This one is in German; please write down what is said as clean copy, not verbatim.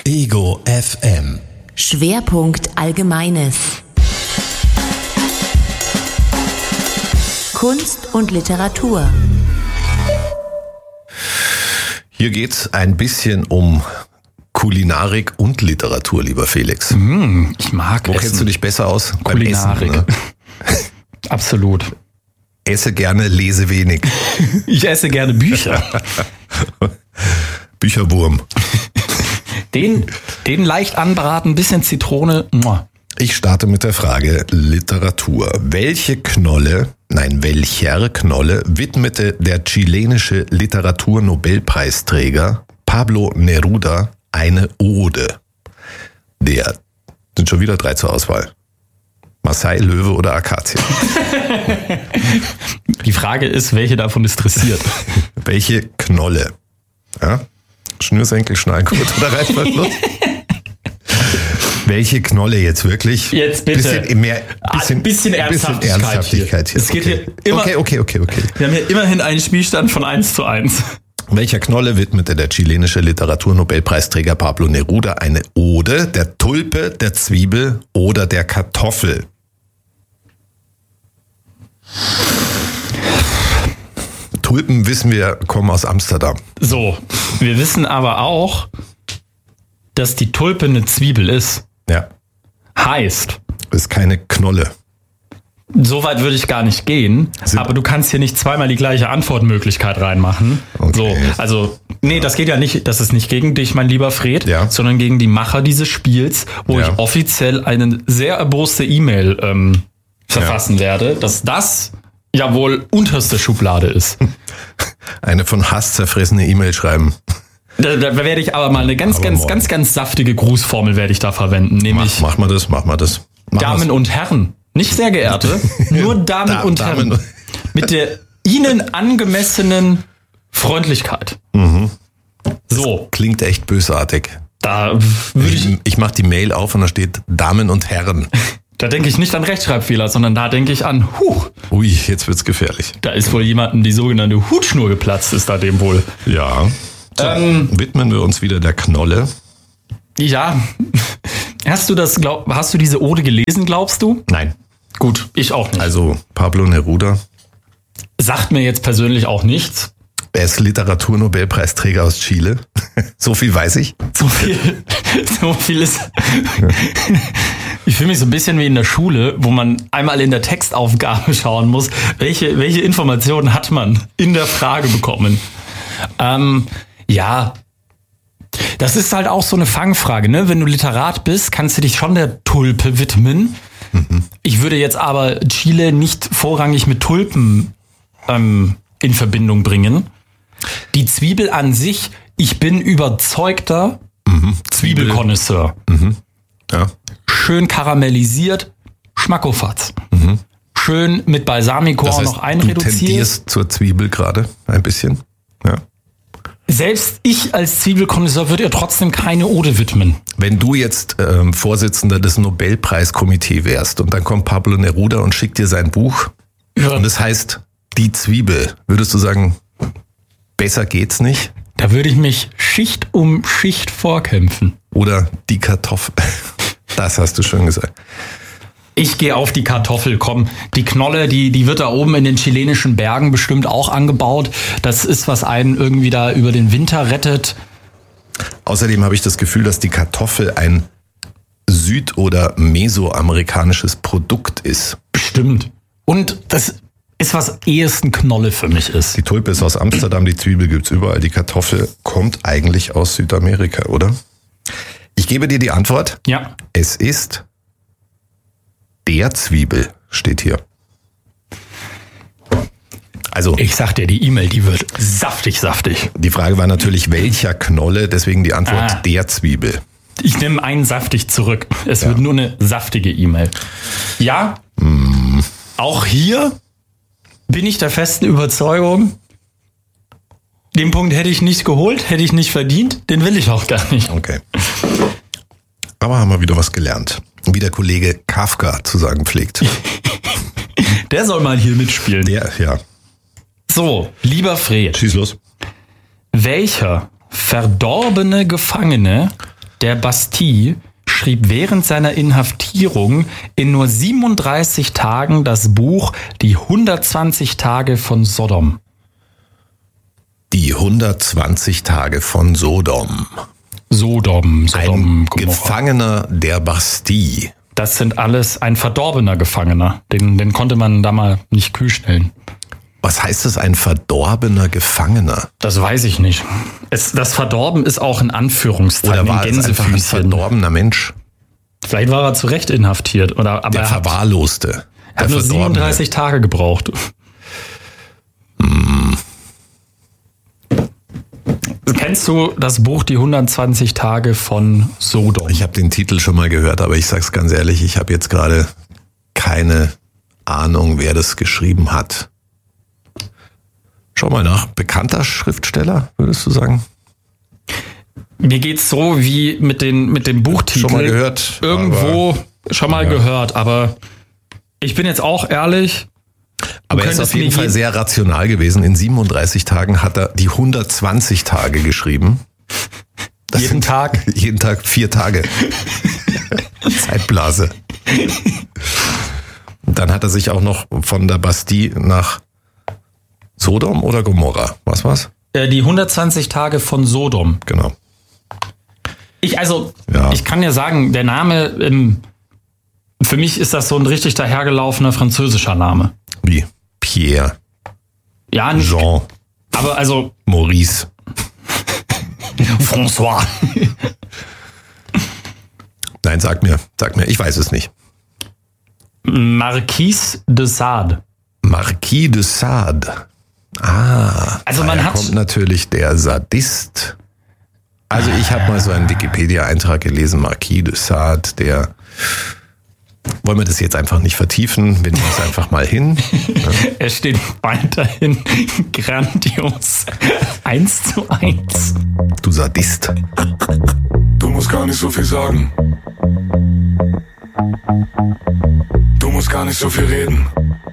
Ego FM. Schwerpunkt Allgemeines. Kunst und Literatur. Hier geht's ein bisschen um Kulinarik und Literatur, lieber Felix. Ich mag Wo Essen. kennst du dich besser aus? Kulinarik. Beim Essen, ne? Absolut. Esse gerne, lese wenig. Ich esse gerne Bücher. Bücherwurm. Den leicht anbraten, bisschen Zitrone. Muah. Ich starte mit der Frage Literatur. Welcher Knolle widmete der chilenische Literaturnobelpreisträger Pablo Neruda eine Ode? Sind schon wieder 3 zur Auswahl. Marseille, Löwe oder Akazie? Die Frage ist, welche davon ist dressiert? Welche Knolle? Ja? Schnürsenkel, Schnallgurt oder Reißverschluss? Welche Knolle jetzt wirklich? Jetzt bitte. Bisschen Ernsthaftigkeit hier. Es geht hier immer. Okay. Wir haben hier immerhin einen Spielstand von 1:1. Welcher Knolle widmete der chilenische Literaturnobelpreisträger Pablo Neruda eine Ode? Der Tulpe, der Zwiebel oder der Kartoffel? Tulpen, wissen wir, kommen aus Amsterdam. So, wir wissen aber auch, dass die Tulpe eine Zwiebel ist. Ja, Heißt, ist keine Knolle. so weit würde ich gar nicht gehen, aber du kannst hier nicht zweimal die gleiche Antwortmöglichkeit reinmachen. Okay. So, also, nee, das geht ja nicht, das ist nicht gegen dich, mein lieber Fred, Ja. sondern gegen die Macher dieses Spiels, wo Ja. ich offiziell eine sehr erboste E-Mail verfassen werde, dass das ja wohl unterste Schublade ist. Eine von Hass zerfressene E-Mail schreiben. Da werde ich aber mal eine ganz saftige Grußformel werde ich da verwenden, nämlich Mach mal das. Damen und Herren. Nicht sehr geehrte, nur Damen und Herren. Damen. Mit der ihnen angemessenen Freundlichkeit. So, Klingt echt bösartig. da würde Ich mach die Mail auf und da steht Damen und Herren. da denke ich nicht an Rechtschreibfehler, sondern da denke ich an, Ui, jetzt wird's gefährlich. da ist wohl jemandem die sogenannte Hutschnur geplatzt, ist da dem wohl. Ja. So, widmen wir uns wieder der Knolle. Ja, hast du diese Ode gelesen, glaubst du? Nein. Gut, ich auch nicht. Also Pablo Neruda. Sagt mir jetzt persönlich auch nichts. Er ist Literaturnobelpreisträger aus Chile. So viel weiß ich. So viel ist. Ich fühle mich so ein bisschen wie in der Schule, wo man einmal in der Textaufgabe schauen muss, welche Informationen hat man in der Frage bekommen. Ja, das ist halt auch so eine Fangfrage, ne? Wenn du Literat bist, kannst du dich schon der Tulpe widmen. Ich würde jetzt aber Chile nicht vorrangig mit Tulpen in Verbindung bringen. Die Zwiebel an sich, ich bin überzeugter Zwiebelkonnoisseur. Ja. Schön karamellisiert, Schmackofatz. Schön mit Balsamico Das auch heißt, noch du einreduziert. tendierst zur Zwiebel gerade ein bisschen. Ja. Selbst ich als Zwiebelkonnoisseur würde ihr trotzdem keine Ode widmen. Wenn du jetzt Vorsitzender des Nobelpreiskomitees wärst und dann kommt Pablo Neruda und schickt dir sein Buch und das heißt Die Zwiebel, würdest du sagen, besser geht's nicht? Da würde ich mich Schicht um Schicht vorkämpfen. Oder die Kartoffel? Das hast du schon gesagt. Ich gehe auf die Kartoffel, komm. Die Knolle, die wird da oben in den chilenischen Bergen bestimmt auch angebaut. Das ist, was einen irgendwie da über den Winter rettet. Außerdem habe ich das Gefühl, dass die Kartoffel ein süd- oder mesoamerikanisches Produkt ist. Bestimmt. Und das ist, was ehesten Knolle für mich ist. Die Tulpe ist aus Amsterdam, die Zwiebel gibt's überall. Die Kartoffel kommt eigentlich aus Südamerika, oder? Ich gebe dir die Antwort. Ja. Es ist der Zwiebel, steht hier. Also, Ich sag dir, die E-Mail, die wird saftig. die Frage war natürlich, welcher Knolle, deswegen die Antwort der Zwiebel. Ich nehme einen saftig zurück. Es wird nur eine saftige E-Mail. Ja, auch hier bin ich der festen Überzeugung, den Punkt hätte ich nicht geholt, hätte ich nicht verdient, den will ich auch gar nicht. Okay. Aber haben wir wieder was gelernt. Wie der Kollege Kafka zu sagen pflegt. Der soll mal hier mitspielen. Ja. So, lieber Fred, Schieß los. welcher verdorbene Gefangene der Bastille schrieb während seiner Inhaftierung in nur 37 Tagen das Buch Die 120 Tage von Sodom. Die 120 Tage von Sodom. Sodom, Ein Gomorra. Gefangener der Bastille. Das sind alles ein verdorbener Gefangener. Den konnte man da mal nicht kühl stellen. Was heißt das, ein verdorbener Gefangener? Das weiß ich nicht. Das Verdorben ist auch in Anführungszeichen. Oder war es einfach ein verdorbener Mensch? Vielleicht war er zu Recht inhaftiert. Aber Der Verwahrloste. Er hat nur 37 Tage gebraucht. Kennst du das Buch Die 120 Tage von Sodom? Ich habe den Titel schon mal gehört, aber ich sag's ganz ehrlich, ich habe jetzt gerade keine Ahnung, wer das geschrieben hat. Schau mal nach. Bekannter Schriftsteller, würdest du sagen? Mir geht's so wie mit dem Buchtitel. Schon mal gehört. Irgendwo schon mal gehört, aber ich bin jetzt auch ehrlich. Aber er ist auf jeden Fall sehr rational gewesen. In 37 Tagen hat er die 120 Tage geschrieben. Jeden Tag? Jeden Tag 4 Tage. Zeitblase. Und dann hat er sich auch noch von der Bastille nach Sodom oder Gomorra? Was war's? Die 120 Tage von Sodom. Genau. Ich kann ja sagen, der Name, für mich ist das so ein richtig dahergelaufener französischer Name. Wie? Pierre. Ja, nicht. Jean. Aber also. Maurice. François. Nein, sag mir. Ich weiß es nicht. Marquis de Sade. Marquis de Sade. Also man hat. kommt natürlich der Sadist. Also ich habe mal so einen Wikipedia-Eintrag gelesen, Marquis de Sade, der... Wollen wir das jetzt einfach nicht vertiefen? Wir nehmen es einfach mal hin. Er steht weiterhin grandios. 1:1. Du Sadist. Du musst gar nicht so viel sagen. Du musst gar nicht so viel reden.